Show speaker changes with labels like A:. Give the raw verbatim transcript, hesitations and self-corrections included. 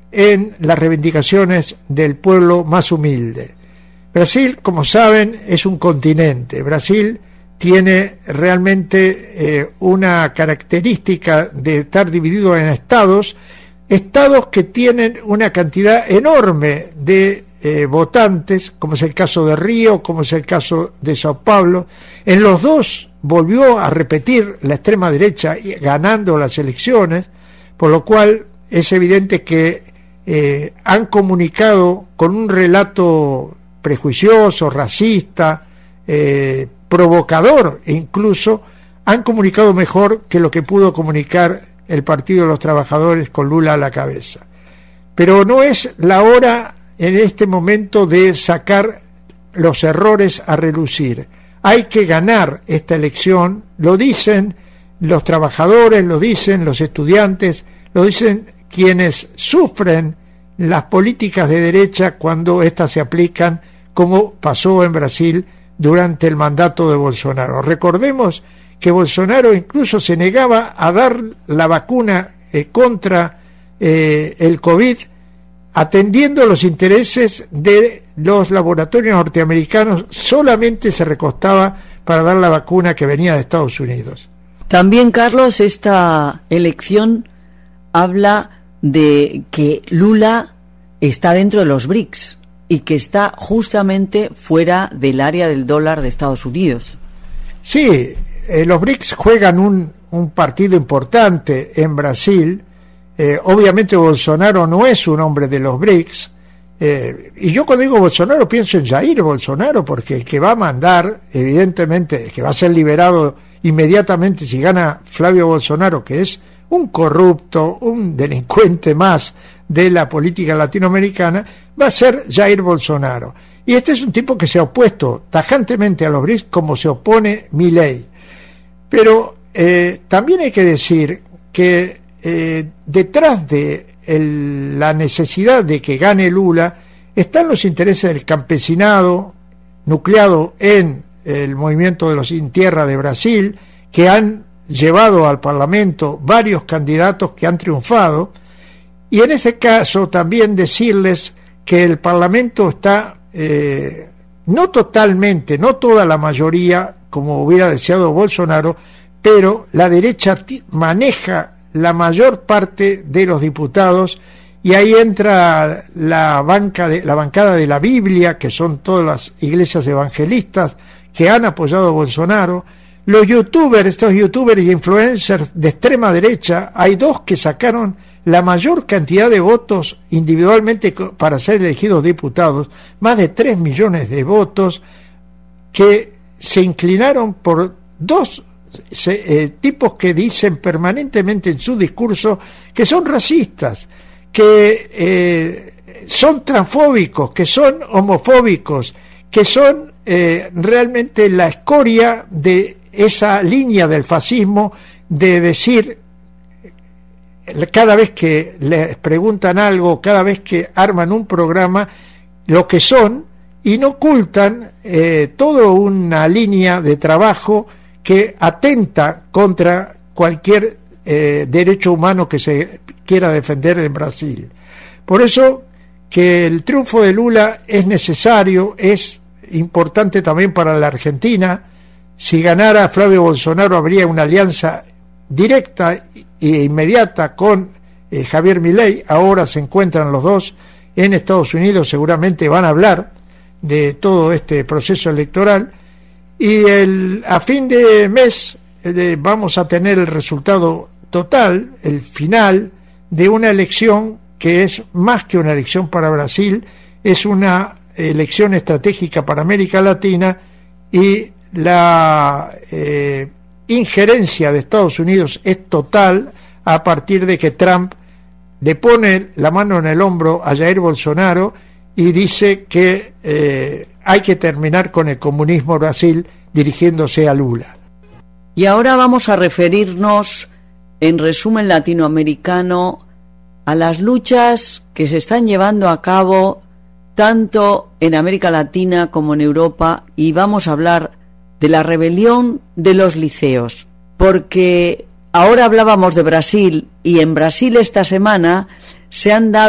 A: en las reivindicaciones del pueblo más humilde. Brasil, como saben, es un continente. Brasil tiene realmente eh, una característica de estar dividido en estados, estados que tienen una cantidad enorme de eh, votantes, como es el caso de Río, como es el caso de Sao Paulo. En los dos volvió a repetir la extrema derecha ganando las elecciones, por lo cual es evidente que eh, han comunicado con un relato prejuicioso, racista, eh, provocador, e incluso han comunicado mejor que lo que pudo comunicar el Partido de los Trabajadores con Lula a la cabeza. Pero no es la hora en este momento de sacar los errores a relucir. Hay que ganar esta elección, lo dicen los trabajadores, lo dicen los estudiantes, lo dicen quienes sufren las políticas de derecha cuando éstas se aplican, como pasó en Brasil durante el mandato de Bolsonaro. Recordemos que Bolsonaro incluso se negaba a dar la vacuna eh, contra eh, el COVID, atendiendo los intereses de los laboratorios norteamericanos. Solamente se recostaba para dar la vacuna que venía de Estados Unidos.
B: También, Carlos, esta elección habla de que Lula está dentro de los BRICS y que está justamente fuera del área del dólar de Estados Unidos.
A: Sí, eh, los BRICS juegan un, un partido importante en Brasil. Eh, obviamente Bolsonaro no es un hombre de los BRICS, eh, y yo cuando digo Bolsonaro pienso en Jair Bolsonaro, porque el que va a mandar, evidentemente, el que va a ser liberado inmediatamente si gana Flavio Bolsonaro, que es un corrupto, un delincuente más de la política latinoamericana, va a ser Jair Bolsonaro. Y este es un tipo que se ha opuesto tajantemente a los BRICS como se opone Milei. Pero eh, también hay que decir que eh, detrás de el, la necesidad de que gane Lula están los intereses del campesinado nucleado en el movimiento de los Sin Tierra de Brasil, que han llevado al Parlamento varios candidatos que han triunfado, y en este caso también decirles que el Parlamento está eh, no totalmente, no toda la mayoría, como hubiera deseado Bolsonaro, pero la derecha t- maneja la mayor parte de los diputados, y ahí entra la banca de, la bancada de la Biblia, que son todas las iglesias evangelistas que han apoyado a Bolsonaro. Los youtubers, estos youtubers y influencers de extrema derecha, hay dos que sacaron la mayor cantidad de votos individualmente para ser elegidos diputados, más de tres millones de votos, que se inclinaron por dos se, eh, tipos que dicen permanentemente en su discurso que son racistas, que eh, son transfóbicos, que son homofóbicos, que son eh, realmente la escoria de esa línea del fascismo de decir, cada vez que les preguntan algo, cada vez que arman un programa, lo que son, y no ocultan eh, toda una línea de trabajo que atenta contra cualquier eh, derecho humano que se quiera defender en Brasil. Por eso que el triunfo de Lula es necesario, es importante también para la Argentina. Si ganara Flavio Bolsonaro habría una alianza directa e inmediata con eh, Javier Milei. Ahora se encuentran los dos en Estados Unidos, seguramente van a hablar de todo este proceso electoral, y el, a fin de mes eh, vamos a tener el resultado total, el final de una elección que es más que una elección para Brasil, es una elección estratégica para América Latina, y la eh, injerencia de Estados Unidos es total a partir de que Trump le pone la mano en el hombro a Jair Bolsonaro y dice que eh, hay que terminar con el comunismo en Brasil, dirigiéndose a Lula.
B: Y ahora vamos a referirnos, en resumen latinoamericano, a las luchas que se están llevando a cabo tanto en América Latina como en Europa, y vamos a hablar de la rebelión de los liceos, porque ahora hablábamos de Brasil, y en Brasil esta semana se han dado